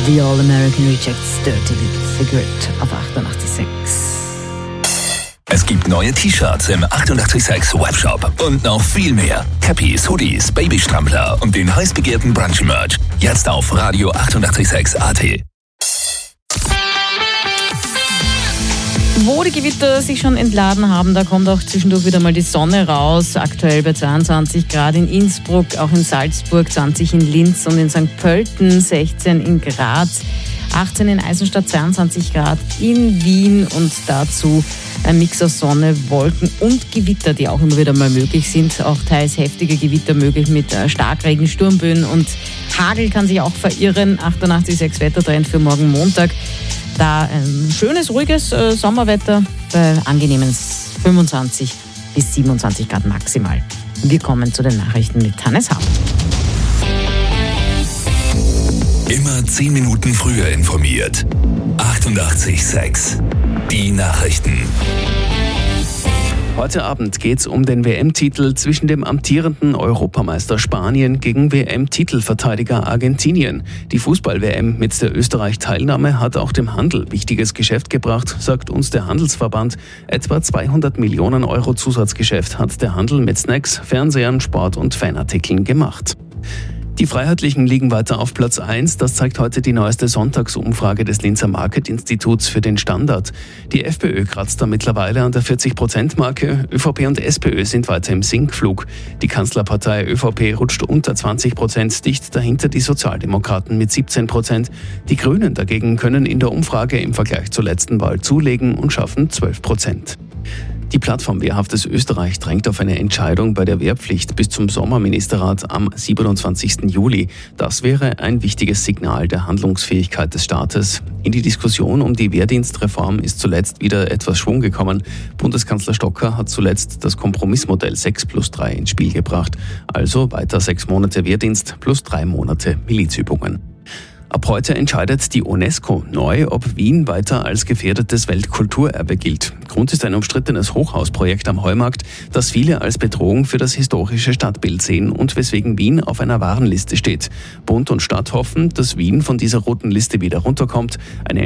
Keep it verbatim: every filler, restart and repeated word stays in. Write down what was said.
The All American Rejects Dirty Little Cigarette auf achtundachtzig Komma sechs. Es gibt neue T-Shirts im achtundachtzig Komma sechs Webshop und noch viel mehr. Cappies, Hoodies, Babystrampler und den heiß begehrten Brunch-Merch. Jetzt auf Radio achtundachtzig Komma sechs A T. Wo die Gewitter sich schon entladen haben, da kommt auch zwischendurch wieder mal die Sonne raus. Aktuell bei zweiundzwanzig Grad in Innsbruck, auch in Salzburg, zwanzig in Linz und in Sankt Pölten, sechzehn in Graz, achtzehn in Eisenstadt, zweiundzwanzig Grad in Wien und dazu ein Mix aus Sonne, Wolken und Gewitter, die auch immer wieder mal möglich sind. Auch teils heftige Gewitter möglich mit Starkregen, Sturmböen und Hagel kann sich auch verirren. achtundachtzig Komma sechs Wettertrend für morgen Montag. Da ein schönes, ruhiges äh, Sommerwetter bei angenehmen fünfundzwanzig bis siebenundzwanzig Grad maximal. Wir kommen zu den Nachrichten mit Hannes Haupt. Immer zehn Minuten früher informiert. achtundachtzig Komma sechs. Die Nachrichten. Heute Abend geht es um den W M-Titel zwischen dem amtierenden Europameister Spanien gegen W M-Titelverteidiger Argentinien. Die Fußball-W M mit der Österreich-Teilnahme hat auch dem Handel wichtiges Geschäft gebracht, sagt uns der Handelsverband. Etwa zweihundert Millionen Euro Zusatzgeschäft hat der Handel mit Snacks, Fernsehern, Sport- und Fanartikeln gemacht. Die Freiheitlichen liegen weiter auf Platz eins. Das zeigt heute die neueste Sonntagsumfrage des Linzer Market-Instituts für den Standard. Die FPÖ kratzt da mittlerweile an der vierzig-Prozent-Marke. ÖVP und SPÖ sind weiter im Sinkflug. Die Kanzlerpartei ÖVP rutscht unter zwanzig Prozent, dicht dahinter die Sozialdemokraten mit siebzehn Prozent. Die Grünen dagegen können in der Umfrage im Vergleich zur letzten Wahl zulegen und schaffen zwölf Prozent. Die Plattform Wehrhaftes Österreich drängt auf eine Entscheidung bei der Wehrpflicht bis zum Sommerministerrat am siebenundzwanzigsten Juli. Das wäre ein wichtiges Signal der Handlungsfähigkeit des Staates. In die Diskussion um die Wehrdienstreform ist zuletzt wieder etwas Schwung gekommen. Bundeskanzler Stocker hat zuletzt das Kompromissmodell sechs plus drei ins Spiel gebracht. Also weiter sechs Monate Wehrdienst plus drei Monate Milizübungen. Ab heute entscheidet die UNESCO neu, ob Wien weiter als gefährdetes Weltkulturerbe gilt. Grund ist ein umstrittenes Hochhausprojekt am Heumarkt, das viele als Bedrohung für das historische Stadtbild sehen und weswegen Wien auf einer Warnliste steht. Bund und Stadt hoffen, dass Wien von dieser roten Liste wieder runterkommt. Eine